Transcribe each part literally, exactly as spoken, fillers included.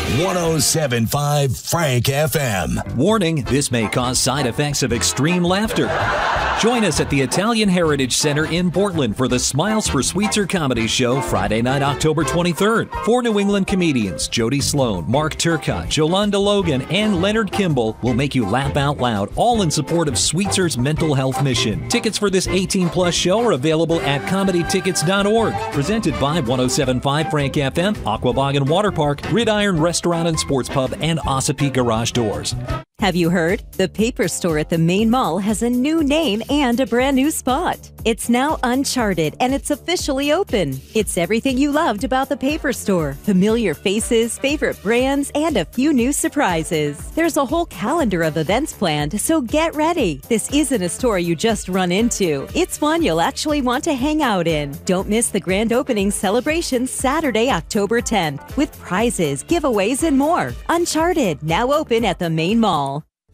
one oh seven point five Frank F M. Warning, this may cause side effects of extreme laughter. Join us at the Italian Heritage Center in Portland for the Smiles for Sweetser comedy show Friday night, October twenty-third. Four New England comedians, Jody Sloan, Mark Turcott, Yolanda Logan, and Leonard Kimball will make you laugh out loud, all in support of Sweetser's mental health mission. Tickets for this eighteen plus show are available at comedy tickets dot org. Presented by one oh seven point five Frank F M, Aquabog Water Park, Gridiron Restaurant and Sports Pub, and Ossipee Garage Doors. Have you heard? The Paper Store at the Main Mall has a new name and a brand new spot. It's now Uncharted, and it's officially open. It's everything you loved about the Paper Store. Familiar faces, favorite brands, and a few new surprises. There's a whole calendar of events planned, so get ready. This isn't a store you just run into. It's one you'll actually want to hang out in. Don't miss the grand opening celebration Saturday, October tenth, with prizes, giveaways, and more. Uncharted, now open at the Main Mall.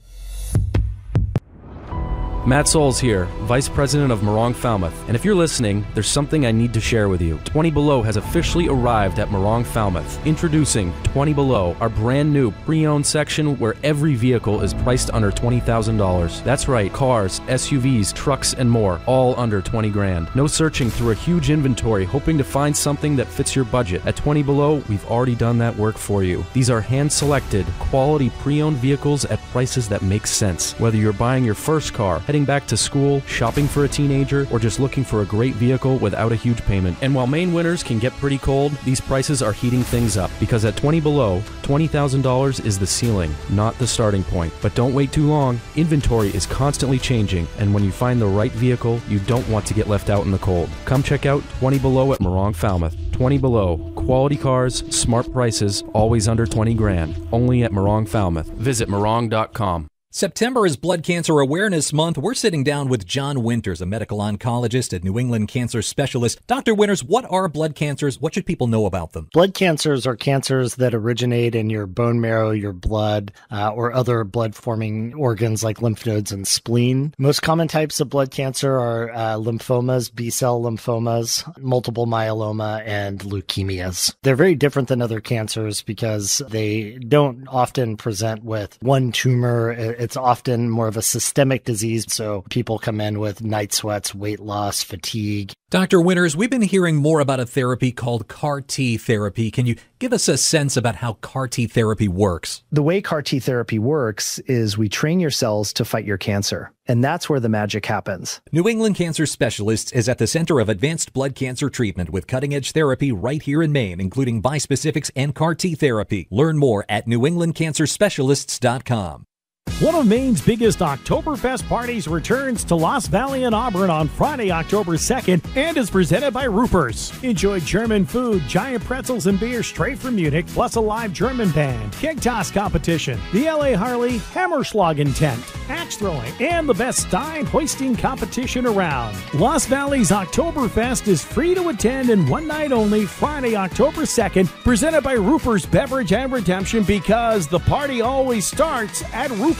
Matt Souls here, Vice President of Morong Falmouth, and if you're listening, there's something I need to share with you. twenty Below has officially arrived at Morong Falmouth. Introducing twenty Below, our brand new pre-owned section where every vehicle is priced under twenty thousand dollars. That's right, cars, S U Vs, trucks, and more, all under twenty grand. No searching through a huge inventory hoping to find something that fits your budget. At twenty Below, we've already done that work for you. These are hand-selected, quality pre-owned vehicles at prices that make sense. Whether you're buying your first car, heading back to school, shopping for a teenager, or just looking for a great vehicle without a huge payment. And while Maine winters can get pretty cold, these prices are heating things up, because at twenty Below, twenty thousand dollars is the ceiling, not the starting point. But don't wait too long. Inventory is constantly changing, and when you find the right vehicle, you don't want to get left out in the cold. Come check out twenty Below at Morong Falmouth. twenty Below, quality cars, smart prices, always under twenty grand. Only at Morong Falmouth. Visit morong dot com. September is Blood Cancer Awareness Month. We're sitting down with John Winters, a medical oncologist at New England Cancer Specialist. Doctor Winters, what are blood cancers? What should people know about them? Blood cancers are cancers that originate in your bone marrow, your blood, uh, or other blood-forming organs like lymph nodes and spleen. Most common types of blood cancer are uh, lymphomas, B-cell lymphomas, multiple myeloma, and leukemias. They're very different than other cancers because they don't often present with one tumor. It's often more of a systemic disease, so people come in with night sweats, weight loss, fatigue. Doctor Winters, we've been hearing more about a therapy called C A R T therapy. Can you give us a sense about how C A R T therapy works? The way C A R T therapy works is we train your cells to fight your cancer, and that's where the magic happens. New England Cancer Specialists is at the center of advanced blood cancer treatment with cutting-edge therapy right here in Maine, including bispecifics and C A R T therapy. Learn more at new england cancer specialists dot com. One of Maine's biggest Oktoberfest parties returns to Lost Valley and Auburn on Friday, October second, and is presented by Ruper's. Enjoy German food, giant pretzels, and beer straight from Munich, plus a live German band, keg toss competition, the L A Harley Hammerschlagen tent, axe throwing, and the best Stein hoisting competition around. Lost Valley's Oktoberfest is free to attend and one night only, Friday, October second, presented by Ruper's Beverage and Redemption, because the party always starts at Ruper's.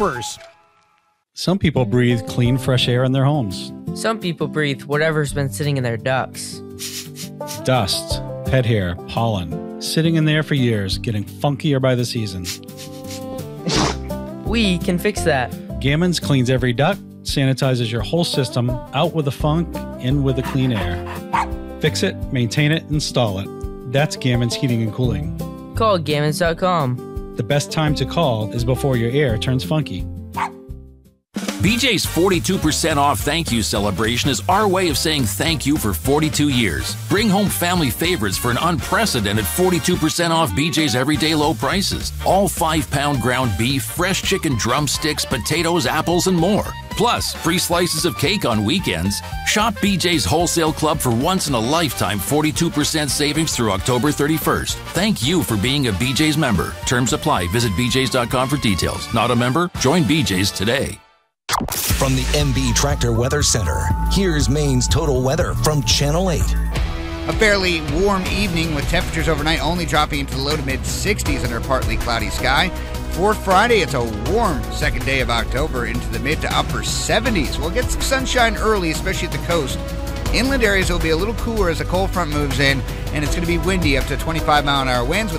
Some people breathe clean, fresh air in their homes. Some people breathe whatever's been sitting in their ducts. Dust, pet hair, pollen, sitting in there for years, getting funkier by the season. We can fix that. Gammons cleans every duct, sanitizes your whole system, out with the funk, in with the clean air. Fix it, maintain it, install it. That's Gammons Heating and Cooling. Call gammons dot com. The best time to call is before your air turns funky. B J's forty-two percent off thank you celebration is our way of saying thank you for forty-two years. Bring home family favorites for an unprecedented forty-two percent off B J's everyday low prices. All five pound ground beef, fresh chicken drumsticks, potatoes, apples, and more. Plus, free slices of cake on weekends. Shop B J's Wholesale Club for once-in-a-lifetime forty-two percent savings through October thirty-first. Thank you for being a B J's member. Terms apply. Visit b j's dot com for details. Not a member? Join B J's today. From the M B Tractor Weather Center, here's Maine's total weather from Channel eight. A fairly warm evening with temperatures overnight only dropping into the low to mid sixties under a partly cloudy sky. For Friday, it's a warm second day of October into the mid to upper seventies. We'll get some sunshine early, especially at the coast. Inland areas will be a little cooler as a cold front moves in, and it's going to be windy up to twenty-five mile an hour winds with